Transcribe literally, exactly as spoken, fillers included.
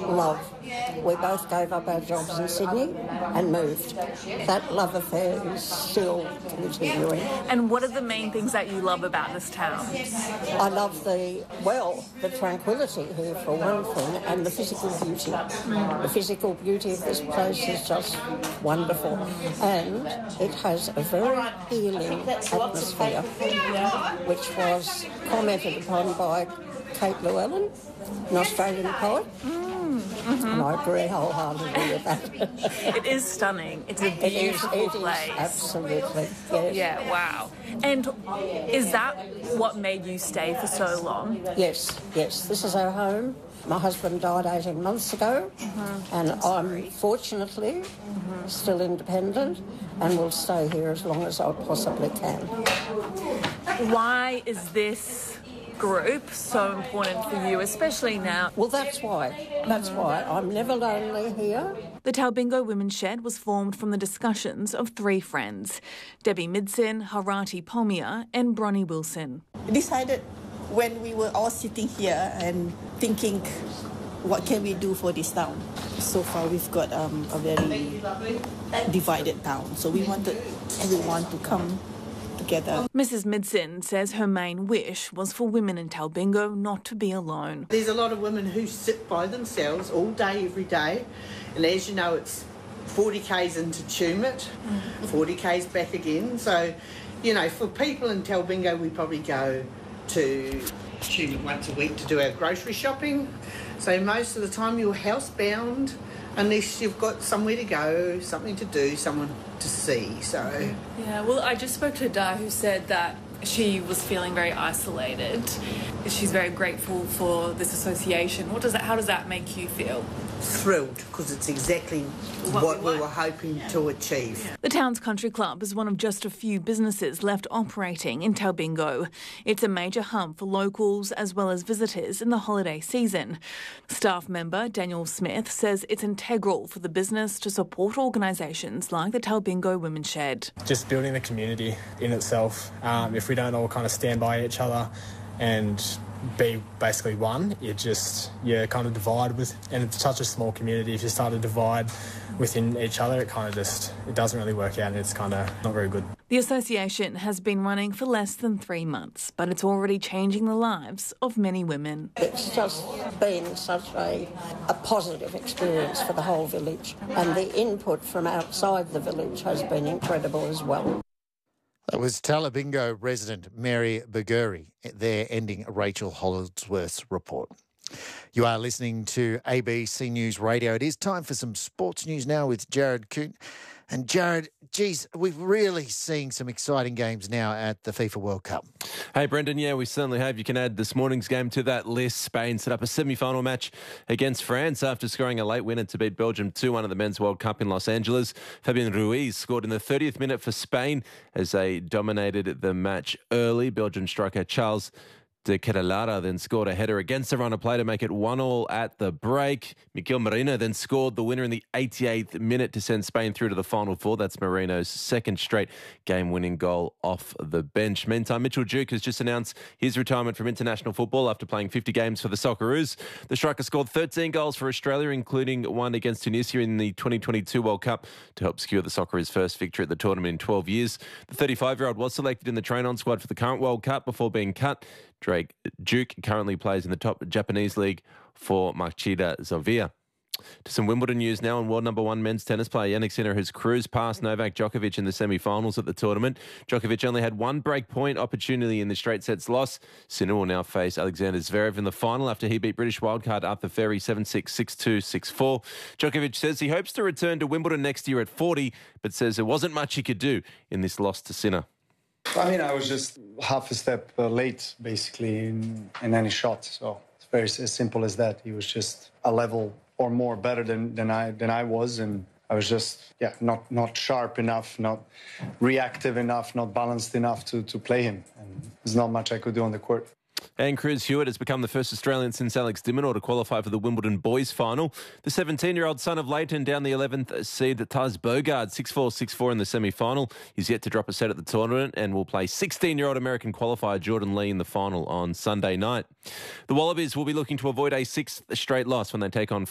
love. We both gave up our jobs in Sydney and moved. That love affair is still continuing. And what are the main things that you love about this town? I love the, well, the tranquility here for one thing, and the physical beauty. Mm. The physical beauty of this place is just wonderful. And it has a very healing atmosphere, which was commented upon by Kate Llewellyn, an Australian poet. Mm, mm-hmm. And I agree wholeheartedly with that. It is stunning. It's a beautiful it is, it place. Is, absolutely, yes. Yeah, wow. And is that what made you stay for so long? Yes, yes. This is our home. My husband died eighteen months ago, mm-hmm. and I'm fortunately mm-hmm. still independent and will stay here as long as I possibly can. Why is this group so important for you, especially now? Well, that's why. That's mm-hmm. why. I'm never lonely here. The Talbingo Women's Shed was formed from the discussions of three friends, Debbie Midson, Harati Pomia and Bronnie Wilson. Decided when we were all sitting here and thinking, what can we do for this town? So far, we've got um, a very divided town, so we wanted everyone to come together. Missus Midson says her main wish was for women in Talbingo not to be alone. There's a lot of women who sit by themselves all day, every day, and as you know, it's forty kays into Tumut, forty kays back again. So, you know, for people in Talbingo, we probably go to Tumut once a week to do our grocery shopping. So most of the time you're housebound unless you've got somewhere to go, something to do, someone to see. So yeah, well, I just spoke to Di who said that she was feeling very isolated. She's very grateful for this association. What does that? How does that make you feel? Thrilled, because it's exactly what, what we, we were hoping to achieve. The town's country club is one of just a few businesses left operating in Talbingo. It's a major hub for locals as well as visitors in the holiday season. Staff member Daniel Smith says it's integral for the business to support organisations like the Talbingo Women's Shed. Just building the community in itself. Um, if we don't all kind of stand by each other and be basically one, you just, yeah, kind of divide with, and it's such a small community. If you start to divide within each other, it kind of just, it doesn't really work out and it's kind of not very good. The association has been running for less than three months, but it's already changing the lives of many women. It's just been such a, a positive experience for the whole village, and the input from outside the village has been incredible as well. That was Talbingo resident Mary Burguri there, ending Rachel Holdsworth's report. You are listening to A B C News Radio. It is time for some sports news now with Jared Coote. And Jared, geez, we've really seen some exciting games now at the FIFA World Cup. Hey, Brendan, yeah, we certainly have. You can add this morning's game to that list. Spain set up a semi-final match against France after scoring a late winner to beat Belgium two one at the Men's World Cup in Los Angeles. Fabian Ruiz scored in the thirtieth minute for Spain as they dominated the match early. Belgian striker Charles de Ketelara then scored a header against the runner play to make it one all at the break. Mikel Merino then scored the winner in the eighty-eighth minute to send Spain through to the final four. That's Merino's second straight game-winning goal off the bench. Meantime, Mitchell Duke has just announced his retirement from international football after playing fifty games for the Socceroos. The striker scored thirteen goals for Australia, including one against Tunisia in the twenty twenty-two World Cup to help secure the Socceroos' first victory at the tournament in twelve years. The thirty-five-year-old was selected in the train-on squad for the current World Cup before being cut. Drake Duke currently plays in the top Japanese league for Machida Sofia. To some Wimbledon news now, and world number one men's tennis player Jannik Sinner has cruised past Novak Djokovic in the semi-finals at the tournament. Djokovic only had one break-point opportunity in the straight sets loss. Sinner will now face Alexander Zverev in the final after he beat British wildcard Arthur Ferry seven six, six two, six four. Djokovic says he hopes to return to Wimbledon next year at forty, but says there wasn't much he could do in this loss to Sinner. I mean, I was just half a step uh, late, basically, in, in any shot. So it's very as simple as that. He was just a level or more better than, than I than I was, and I was just yeah not not sharp enough, not reactive enough, not balanced enough to to play him. And there's not much I could do on the court. And Cruz Hewitt has become the first Australian since Alex de Minaur to qualify for the Wimbledon boys final. The seventeen-year-old son of Leighton down the eleventh seed Taz Bogard, six four, six four in the semi-final. He's yet to drop a set at the tournament and will play sixteen-year-old American qualifier Jordan Lee in the final on Sunday night. The Wallabies will be looking to avoid a sixth straight loss when they take on